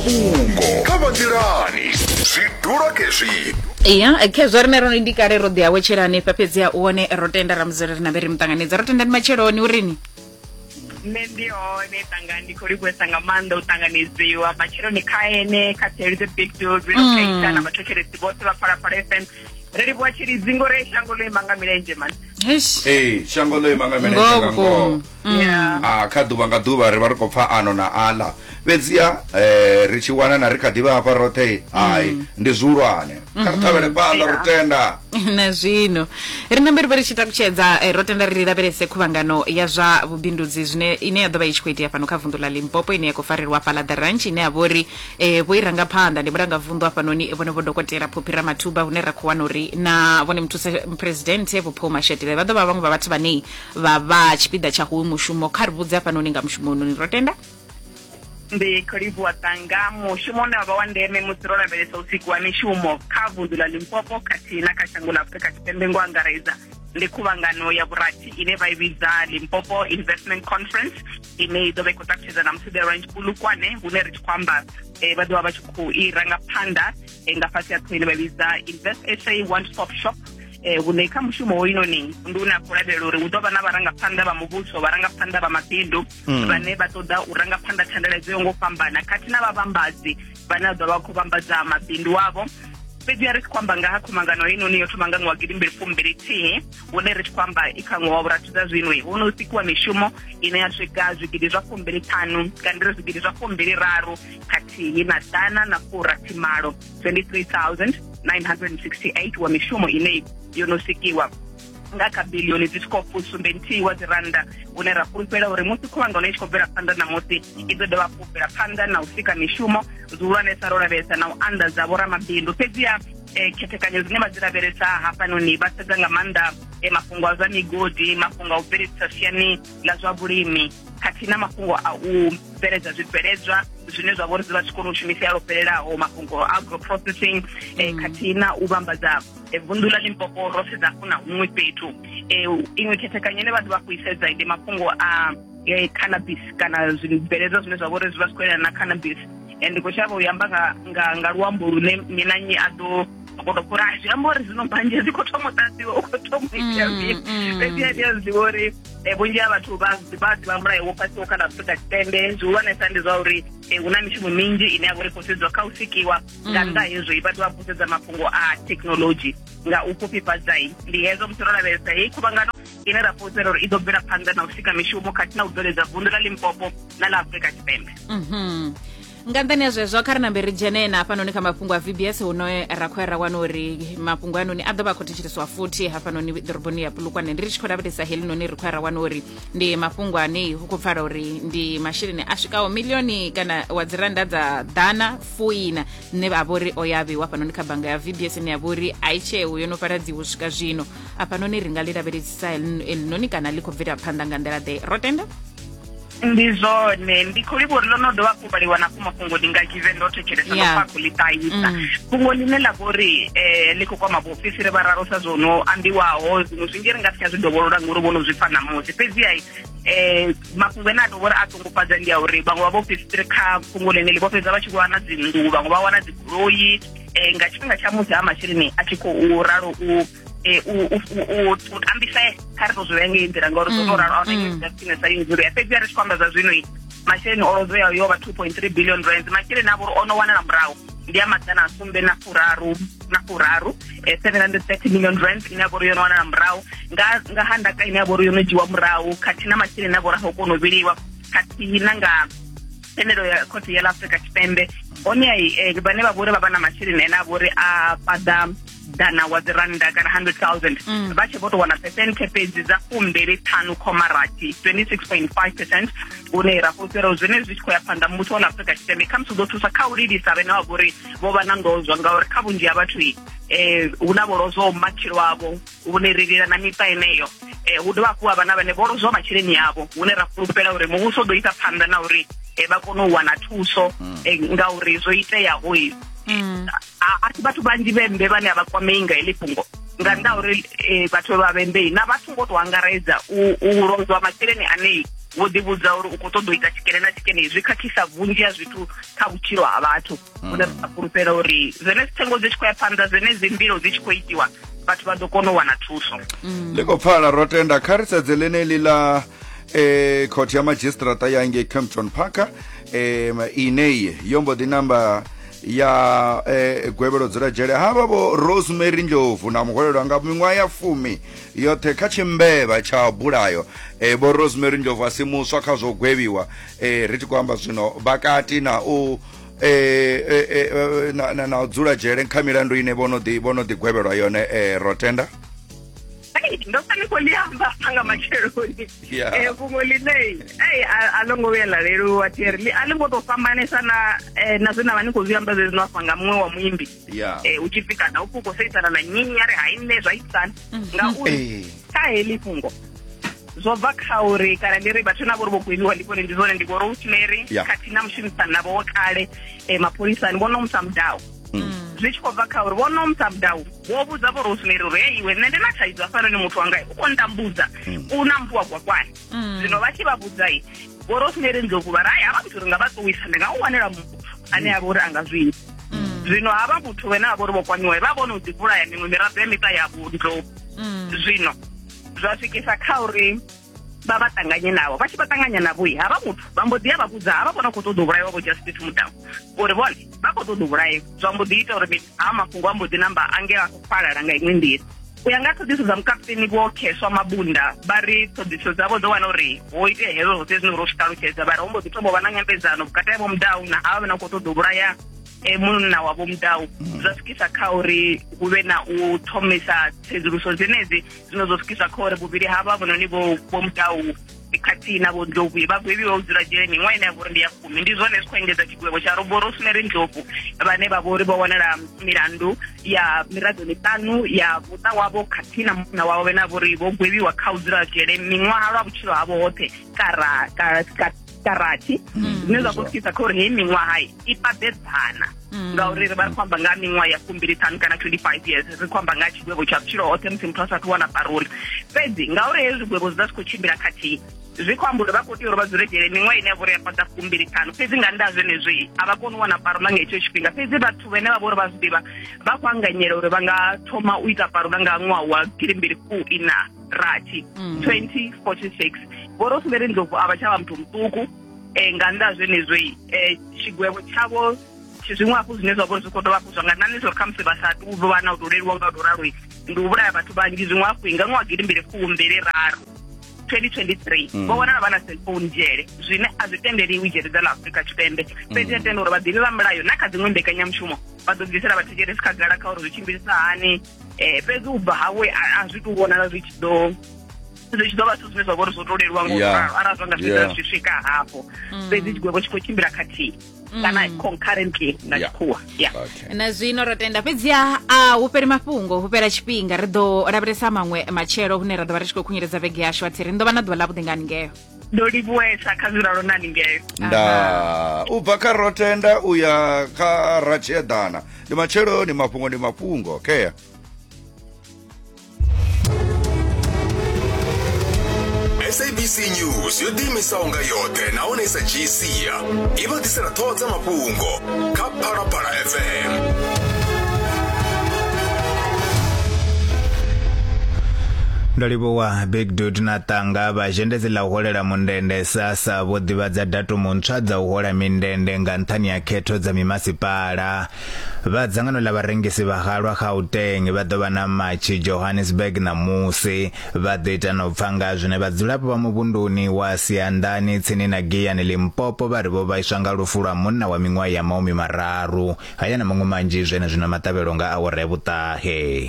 mafhungo kha vhathilani zwi kezwi iya kezwa rine ro indika rero ḓi awetshelani fhedzi u one ro tenda ramuzere rina veri muṱanganedza ro tenda ni matsheloni urini nne ndi hone tangani khou livhuwesa nga maanḓa u ṱanganedziwa matsheloni kha ene kha the big deals relocator na vhathetshelesi vhoṱhe vha Phalaphala FM ri livhuwa tshilidzingo re shango ḽo ima nga milenzhe man shango ḽo ima nga milenzhe nga ngoho kha ḓuvha nga ḓuvha ri vha ri khou pfa ano na aḽa fhedziha ri tshi wana na ri kha ḓivha hafha roṱhe hayi ndi zwihulwane kha ri ṱhavhele phanḓa ro tenda na zwino ri na mbiri ri tshi takutshedza ro tenda ri lavhelese khuvhangano ya zwa vhubindudzi zwine ine ya ḓo vha i tshi khou itea fhano kha vunḓu ḽa Limpopo ine ya khou farirwa hafhaḽa The Ranch ine ya vha uri vho i rangaphanḓa ndi murangavunḓu hafhanoni vhone vho dokotela Phophi Ramathuba hune ra khou wana uri na vhone muphuresidenthe Vho Paul Mashatile vha ḓo vha vhaṅwe vha vhathu vhane vha vha tshipiḓa tsha hoyu mushumo kha ri vhudze hafhanoni nga mushumo unoni ro tenda ndi khou livhuwa tanga mushumo une wavha wa ndeme musi ro lavhelesa usiku wa mishumo kha vunḓu ḽa Limpopo khathihi na kha shango ḽa Afrika Tshipembe ngo angaredza ndi khuvhangano ya vhurathi ine vha i vhidza Limpopo Investment Conference ine i ḓo vha i khou takutshedza na musi The Ranch Polokwane hune ri tshi khou amba vha ḓo vha vha tshi khou i ranga phanḓa nga fhasi ha ṱhoho ine vha i vhidza Invest SA One Stop Shop hune kha mushumo hoyinoni ndi une a khou lavhelela uri hu ḓo vha na vharangaphanḓa vha muvhuso vharangaphanḓa vha mabindu vhane vha ṱoḓa u rangaphanḓa thandela dzo ngo fhambana khathihi na vhavhambadzi vhane vha ḓo vha khou vhambadza mabindu avho fhedzi ri tshi khou amba nga ha khumangano hoyinoni yo thoma nga ṅwaha 2021 hune ri tshi khou amba i kha ṅwaha wa vhurathi dza zwino hu no sikiwa mishumo ine ya swika zwigidi zwa 25 kana zwigidi zwa 23 khathihi na ḓana na furathimalo 23,968 wa mishumo ine yo no sikiwa nga kha bilioni dzi khou fusumbenthiwa dzi randa une ra fulufhela uri musi khuvhangano i tshi khou bvela phanḓa na musi i ḓo dovha u bvela phanḓa na u sika mishumo zwihulwanesa ro lavhelesa na u anḓadza vhoramabindu fhedziha khethekanyo dzine vha dzi lavhelesa hafhanoni vha sedza nga maanḓa mafhungo a zwa migodi mafhungo a u bveledzisa siani ḽa zwa vhulimi khathihi na mafhungo a u bveledza zwibveledzwa zwine zwa vha uri zwi vha tshi kona u shumisea lwo fhelelaho mafhungo a agro processing khathihi na u vhambadza vunḓu ḽa Limpopo ro sedza hafhu na huṅwe fhethu iṅwe khethekanyo ine vhathu vha khou i sedza ndi mafhungo a cannabis kana zwibveledzwa zwine zwa vha uri zwi vha zwi khou elana na cannabis ndi khou shavha u yamba nga luambo lune nnyi na nnyi a ḓo kodokora zwi amba uri zwino manje zwi khou thoma u ṱaṱiwa u khou thoma u itea mini fhedziha ndi a zwiḓivha uri vhunzhi ha vhathu vha ḓivha mulayo wo fhasiwo kha ḽa Afrika Tshipembe zwihulwanesa ndi zwa uri hu na mishumo minzhi ine ya vha uri khou sedziwa kha u sikiwa nga nnḓa hezwo i vhathu vha khou sedza mafhungo a thekhinolodzhi nga u pfufhifhadzai ndi hezwo musi ro lavhelesa hei khuvhangano ine ra fhulufhela uri i ḓo bvela phanḓa na u sika mishumo khathihi na u bveledza vunḓu ḽa Limpopo na ḽa Afrika Tshipembe nga nṱhani ha zwezwo kha ri nambe ri dzhene na hafhanoni kha mafhungo a VBS hune ra khou ra wana uri mafhungo anoni a ḓo vha a khou thetsheleswa futhi hafhanoni ḓoroboni ya Polokwane ri tshi khou lavhelesa heḽinoni ri khou ra wana uri ndi mafhungo ane hu khou pfala uri ndi masheleni a swikaho milioni kana wa dzi randa dza ḓana fuina ne vha vhori o ya vheiwa hafhanoni kha bannga ya VBS ne ya vhori a i tsheho yo no faradziwa u swika zwino hafhanoni ri nga ḽi lavhelesisa heḽinoni kana ḽi khou bvela phanḓa nga nḓila ḓe ro tenda ndi zwone ndi khou livha uri ḽo no dovha kuvhaliwa na mafhungo ndi nga give ndo thetshelesa ndo pfa khou ḽi ṱahisa fhungo ḽine ḽa vha uri ḽi khou kwama vhaofisiri vhararu sa zwo no ambiwaho zwino zwinzhi ri nga si tsha zwi dovholola ngori vho no zwi pfa namusi fhedziha mafhungo ane a tou vha uri a songo fhadza ndi a uri vhaṅwe vha vhaofisiri kha fhungo ḽine vho fhedza vha tshi wana dzinnḓu vhaṅwe vha wana dzigoloi nga tshifhinga tsha musi ha masheleni a tshi khou ralo u tambisa kha ri to zwi vhea ngei nḓila ngauri zwo no ralo a hone khwinesa inzuri fhedziha ri tshi khou amba zwa zwino masheleni o lozweaho yo vha 2.3 billion rands masheleni a vha uri o no wanala murahu ndi a maḓana a sumbe na furaru 730 million rands ine ya vha uri yo no wanala murahu nga ha ndaka ine ya vha uri yo no dzhiwa murahu khathihi na masheleni a vha uri a khou kona u vhiliwa khathihi na nga thendelo ya khothe ya ḽa Afrika Tshipembe hone vhane vha vha uri vha vha na masheleni ane a vha uri a paḓa ḓana wa dzi randa kana 100,000 vha tshe vho tou wana phesenthe fhedzi dza 26.5% hune ra fulufhela zwine zwi tshi khou ya phanḓa muvhuso wa Afrika Tshipembe kha musi u ḓo thusa kha u lilisa vhane vha vha uri vho vha na ndozwa ngauri kha vhunzhi ha vhathu hu na vho lozwaho matshilo avho hune ri lila na miṱa eneyo hu dovha hafhu havha na vhane vho lozwaho masheleni avho hune ra fulufhela uri muvhuso u ḓo isa phanḓa na uri vha kone u wana thuso ngauri zwo iteaho a si vhathu vhanzhi vhembe vhane a vha kwamei nga heḽi fhungo nga nnḓa uri vhathu vha vhembei na vhathu ngo tou angaredza u lozwa masheleni ane wo ḓivhudza uri u khou ṱoḓa u ita tshikene na tshikene zwi khakhisa vhunzhi ha zwithu kha vhutshilo ha vhathu hune ra fhulufhela uri zwene thengo dzi tshi khou ya phanḓa zwene dzimbilo dzi tshi khou itiwa vhathu vha ḓo kona u wana thuso. Ḽi khou pfala ro tenda kha ri sedze ḽeneḽi ḽa khothe ya madzhisiṱiraṱa ya ngei Kempton Park ine yo mbo ḓi namba ya gwevhelo dzula dzhele havha vho Rosemary Ndlovu na muhwelelwa nga miṅwaha ya 10 yoṱhe kha tshimbevha tsha bulayo vho Rosemary Ndlovu a si muswa kha zwo gwevhiwa ri tshi khou amba zwino vhakati na u na u dzula dzhele kha milandu ine vhono ḓi gwevhelwa yone rotenda ndo fani khou liamba nga matsheloni fhungo ḽine a ḽo ngo vhuya ḽa leluwa theri a ḽi ngo tou fhambanesa na zwe na vha ni khou zwi amba zwezwi no afa nga muṅwe wa muimbi u tshi pfhi kana u pfhi u khou seisana na nyinyi a ri hai nne zwa itisana ngauri kha heḽi fhungo zwo bva kha uri kana ndi ri vhathu na vho ri vho gweliwa ndi vhone ndi zwone ndi vho Rosemary khathihi na mushumisani navho wo kale mapholisani vho Nomsa Mdau zwi tshi khou bva kha uri vho Nomsa Mdau wo vhudza vho Rosemary uri iwe nṋe ndi na thaidzo afanani muthu wanga u khou ntambudza u na mpfu wa gwakwani zwino vha tshi vha vhudza vho Rosemary Ndlovu vha ri hai havha muthu ri nga vha ṱuwisa ndi nga u wanela muthu ane a vha uri a nga zwi ita zwino havha muthu vhene a vha uri vho kwamiwa vha vhona u ḓivhulaya miṅwe miraḓo ya miṱa yavho Ndlovu zwino zwa swikisa kha uri vha vha ṱanganye navho vha tshi vha ṱanganya navho havha muthu vha mbo ḓi ya vha vhudza havha vhona khou ṱoḓa u vhulaiwa vho Justice Mudau uri vhone vha khou ṱoḓa u vhulaiwa zwa mbo ḓi ita uri ha mafhungo a mbo ḓi namba ange a khou falala nga iṅwe nḓila u ya nga ṱhoḓiso dza mukaputeni vho Kheswa Mabunda vha ri ṱhoḓiso dzavho dzo wana uri ho itea hezwo zwoṱhe zwine ro zwi ṱalutshedza vha ri ho mbo ḓi thoma u vha na nyambedzano vhukati ha vho Mudau na havha vhane khou ṱoḓa u vhulaya munna wa vho Mudau zwa swikisa kha uri hu vhe na u thomisa tsedzuluso dzenedzi zwino zwo swikisa kha uri vhuvhili havha vhononi vho Mudau khathihi na vho Ndlovu vha gwevhiwa u dzula dzhele miṅwaha ine ya vha uri ndi ya 10 ndi zwone zwi khou engedza tshigwevho tsha vho Rosemary Ndlovu vhane vha vha uri vho wanela milandu ya miraḓo miṱanu ya muṱa wavho khathihi na munna wavho vhane a vha uri vho gwevhiwa kha u dzula dzhele miṅwaha lwa vhutshilo havho hoṱhe karathi zwine zwa khou swikisa kha uri heyi miṅwaha i padedzana ngauri ri vha ri khou amba nga miṅwaha ya 25 kana 25 years ri khou amba nga tshigwevho tsha vhutshilo hoṱhe musi muthu a sathu wana paroli fhedzi ngauri hezwi zwigwevho zwi vha zwi khou tshimbila khathihi zwi khou amba uri vha khou tea uri vha dzule dzhele miṅwaha ine ya vha uri ya fhadza 25 fhedzi nga nnḓa zwenezwi a vha koni u wana parola nga hetsho tshifhinga fhedzi vhathu vhane vha vha uri vha zwi ḓivha vha khou anganyela uri vha nga thoma u ita parola nga ṅwaha wa 2046 2046 vho Rosemary Ndlovu a vha tsha vha muthu muṱuku nga nnḓa zwenezwi tshigwevho tshavho zwiṅwe hafhu zwine zwa vha uri zwi khou dovha hafhu zwa nga nanisa uri khamusi vha sa tu vha na u tou leluwa nga u tou ralo ndi u vhulaya vhathu vhanzhi zwiṅwe hafhu nga ṅwaha 2023 2023 vho wanala vha na cellphone dzhele zwine a zwi tendeliwi dzhele dza ḽa Afrika Tshipembe fhedzi ya tenda uri vhaḓivhi vha mulayo na kha dziṅwe mbekanyamushumo vha ḓo bvisela vhathetshelesi khagala kha uri zwi tshimbilisa hani fhedzi u bva hawe a zwi tu vhonala zwi tshi ḓo vha zwithu zwine zwa vha uri zwo tou leluwa nga u ralo arali zwa nga zwi swika hafho fhedzi tshigwevho tshi khou tshimbila khathihi kana concurrently nga tshikhuwa na zwino ro tenda fhedziha a hu fheli mafhungo hu fhela tshifhinga ri ḓo lavhelesa maṅwe matshelo hune ra ḓo vha ri tshi khou khunyeledza vhege yashu a tsiri ni ḓo vha na ḓuvha ḽa vhuḓi nga haningeo ndo livhuwesa kha zwiralo na haningeo u bva kha rotenda u ya kha ratshedana ndi matshelo ndi mafhungo okay SABC News yo ḓiimisaho nga yoṱhe nahone i sa dzhii sia i vha ḓisela ṱhoho dza mafhungo kha Phalaphala FM. ndo livhuwa Big Dude na Tanga vhazhendedzi ḽa u holela mundende SASA vho ḓivhadza datumu ntswa dza u hola mindende nga nṱhani ya khetho dza mimasipala vha dzangano ḽa vharengisi vha halwa Gauteng vha ḓo vha na matshi Johannesburg na Musi vha ḓo ita na u pfa nga zwine vhadzulapo vha muvhunduni wa Siandani tsini na Giyani Limpopo vha ri vho vhaiswa nga lufu lwa munna wa miṅwaha ya 30 haya na maṅwe manzhi zwino maṱavhelo nga awara ya vhuṱahe.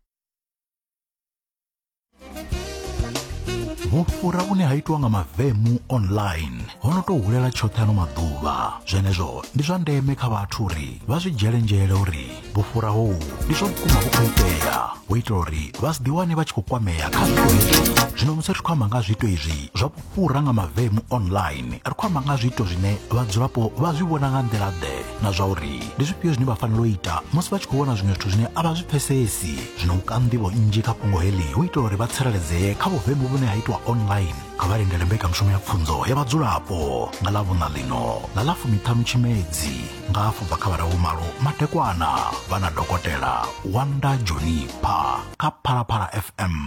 vhufhura vhune ha itwa nga mavemu online hono tou hulela tshoṱhe ano maḓuvha zwenezwo ndi zwa ndeme kha vhathu uri vha zwi dzhele nzhele uri vhufhura hohu ndi zwa vhukuma vhu khou itea u itela uri vha si ḓiwane vha tshi khou kwamea kha zwithu hezwi zwino musi ri khou amba nga zwiito izwi zwa vhufhura nga mavemu online ri khou amba nga zwiito zwine vhadzulapo vha zwi vhona nga nḓilaḓe na zwa uri ndi zwifhio zwine vha fanela u ita musi vha tshi khou vhona zwiṅwe zwithu zwine a vha zwi pfesesi zwino u ka nḓivho nnzhi kha fhungo heḽi u itela uri vha tsireledzee kha vhuvemu vhune ha itwa wa online kha vha lindele mbekanyamushumo ya pfunzo ya vhadzulapo nga ḽavhuṋa ḽino ḽa ḽa fumiṱhanu tshimedzi nga afho bva kha vhara vhumalo madekwana vha na dokotela Wanda Jonipa kha Phalaphala FM.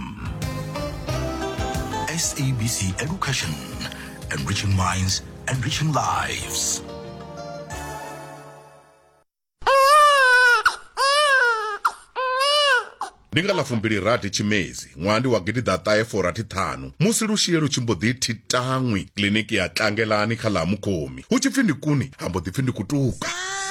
SABC Education, enriching minds, enriching lives. ndi nga ḽa 28 tshimedzi ṅwaha ndi wa 1945 musi lushie lu tshi mbo ḓi thitaṅwi kiḽiniki ya Tlangelani kha ḽa Mukhomi hu tshi pfi ndi kuni ha mbo ḓi pfi ndi kutuka.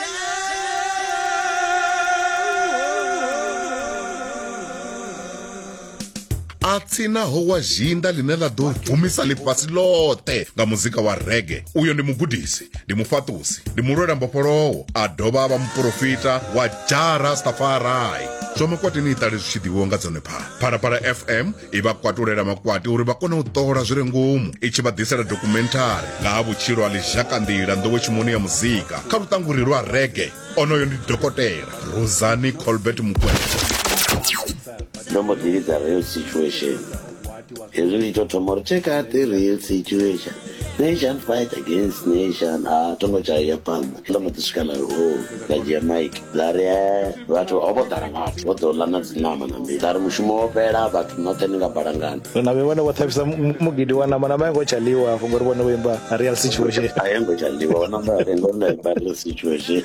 a tsinaho wa zhinda line ḽa ḓo bvumisa ḽifhasi ḽoṱhe nga muzika wa rege. Uyo ndi mugudisi, ndi mufhaṱusi, ndi mulwela mbofholowo, a dovha a vha muprofita wa Jah Rastafari. zwa makwati ni iṱali zwi tshi ḓiwiwa nga dzone Phalaphala FM i vha kwatulela makwati uri vha kone u ṱola zwi re ngomu, i tshi vha ḓisela dokumentari nga ha vhutshilo ha Lizhakandila, nḓowetshimoni ya muzika kha luṱanguri lwa rege. Onoyo ndi dokotela Rosani Colbert Mukwete. No more the real situation. You really don't tomorrow check out the real situation. Nation fight against nation. Tongo cha Japan. Lomo tishikana ho. Gajia Mike. Lare watu obotarangati. Woto lana zinama nambi. Lare mushumo opera but noteninga barangana. Na bewana wathabisa mugidi wana mana mango chaliwa fungori wana wemba real situation. Ayengo chaliwa wana mba real situation.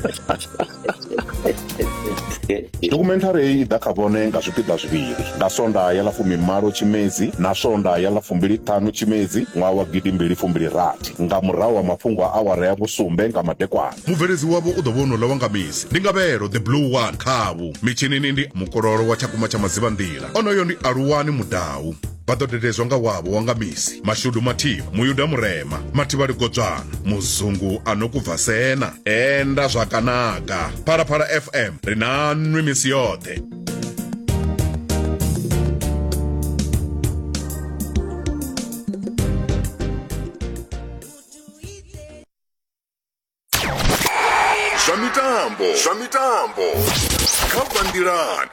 Dokumentari iyi ḓa kha vhone nga zwipiḓa zwivhili, nga sonda ya ḽa 18 tshimedzi na sonda ya ḽa 25 tshimedzi ṅwaha wa 2026 nga murahu ha mafhungo a awara ya vhusumbe nga madekwana. Mubveledzi wavho u ḓo vha ḽa wanga misi ndi Ngavhelo the Blue One khavhu. Mitshini ndi mukololo wa Tshakumba tsha Mazivhandila. Onoyo ndi Aluwani Mudau. Vha ḓo dedezwa nga wavho wanga misi Mashudu Mathiva, Muyuda Murema, Mathivhali Godzwana, Muzungu Anokubva Sena, enda zvakanaka. Phalaphala FM ri na nwi misi yoṱhe. Zwa mitambo kha Bandirani.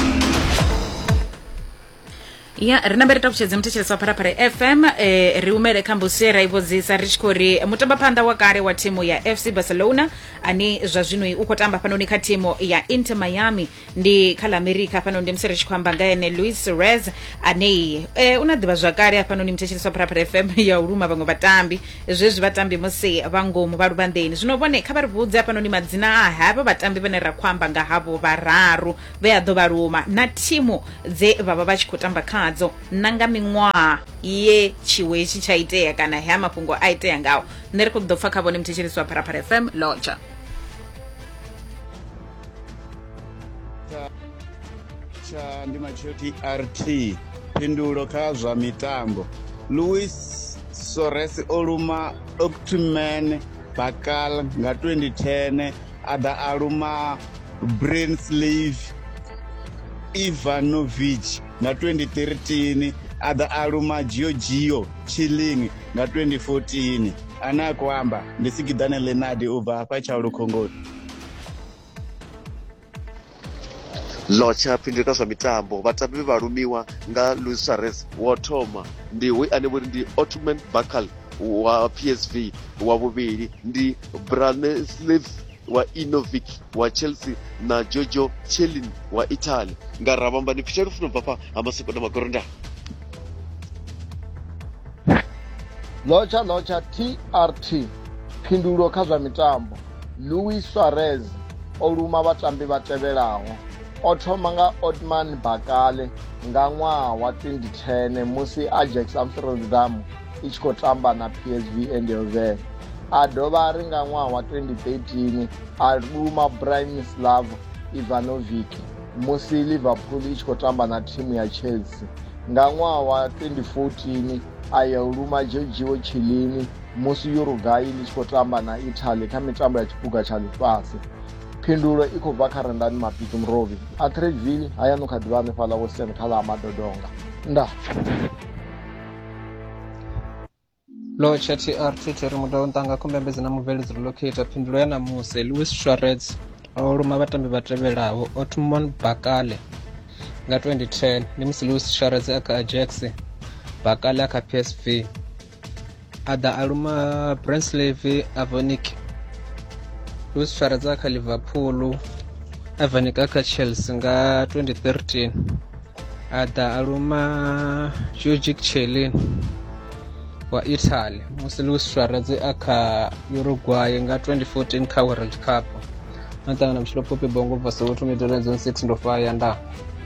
ya ri nambere takutshedza muthetsheleso wa Phalaphala FM ri umele kha mbusi ra ivhodzisa ri tshi khou ri mutambaphanḓa wa kale wa thimu ya FC Barcelona ani zwa zwino u khou tamba fhanoni kha thimu ya Inter Miami ndi kha ḽa America fhanoni ndi musi ri tshi khou amba nga ene Luis Suarez ane una ḓivha zwa kale fhanoni muthetsheleso wa Phalaphala FM ya u luma vhaṅwe vhatambi zwezwi vhatambi musi vha ngomu vha luvhanḓeni. Zwino vhone kha vha ri vhudze fhanoni madzina a havha vhatambi vhane ra khou amba nga havho vhararu vhe a ḓo vha luma na thimu dze vha vha vha tshi khou tamba kha nanga miṅwaha ye tshiwe tshi tsha itea kana ha mafhungo a itea ngao. Nṋe ri khou ḓo pfa kha vhone muthetsheleso wa Phalaphala FM Lotsha. Cha ndi machoti RT phindulo kha zwa mitambo. Luis Suarez oluma Octoman Bakal nga 2010 ada aluma Branislav Ivanovic nga 2013 ada aluma Giorgio Chiellini nga 2014 ana kwamba ndisigidane Leonardo ubva hapa cha Lukhongoni. Lotsha phindulo kha zwa mitambo vhatambi vhalumiwa nga Luis Suarez wa thoma ndi we ane vhori ndi Ottoman Bakal wa PSV, wa vhuvhili ndi Branislav wa Ivanovic wa Chelsea na Giorgio Chiellini wa Italy. Nga ravamba ni pfisha lufuno papa amasiko na magoronda. Lotsha TRT phindulo kha zwa mitambo. Luis Suarez oluma vhatambi vha tevhelaho. O thoma nga Ottoman Bakale nga ṅwaha wa 2010 musi Ajax Amsterdam i tshi khou tamba na PSV Eindhoven. A dovha ri nga ṅwaha wa 2013 a luma Branislav Ivanovic musi Liverpool i tshi khou tamba na thimu ya Chelsea. Nga ṅwaha wa 2014 a ya luma Giorgio Chiellini musi Uruguay i tshi khou tamba na Italy kha mitambo ya tshiphuga tsha ḽifhasi. Phindulo i khou bva kha Rendani Mapitu Mrovi a Treville haya no kha ḓivha hanefhaḽa Western kha ḽa Madodonga. Nda Lotsha TRT ri mudau ntanga kumbembedza na mubveledzi relocate phindulo ya namusi Luis Suarez oluma vhatambi vha tevhelaho Ottoman Bakale nga 2010 ndi musi Luis Suarez a kha Ajax Bakala kha PSV ada aluma Bransley Avonic Luis Suarez kha Liverpool Avonic kha Chelsea nga 2013 ada aluma Jojic Chelin wa Italy musi Luis Suarez akha Uruguay nga 2014 kha World Cup natanga na mshilopope bongo vasoto midole zone 6 ndo faya nda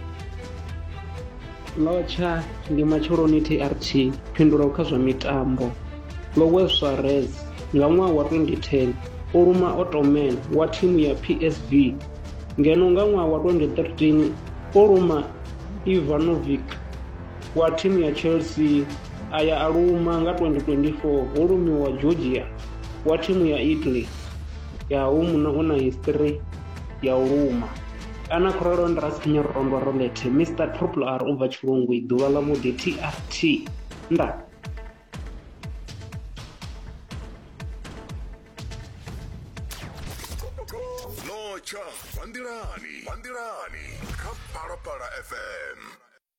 locha ndi machoroni TRT phindura kha zwa mitambo Luis Suarez nga ṅwaha wa 2010 o luma Ottoman wa thimu ya PSV ngeno nga ṅwaha wa 2013 o luma Ivanovic wa thimu ya Chelsea aya aluma nga 2024 o lumiwa Georgia wa thimu ya Italy ya umuna una history ya uluma ana khorolo ndras khinya rondo rolete Mr Triple R over chirungwi ḓuvha ḽa vhuḓi TRT nda Locha, Vandirani, Kha Phalaphala FM.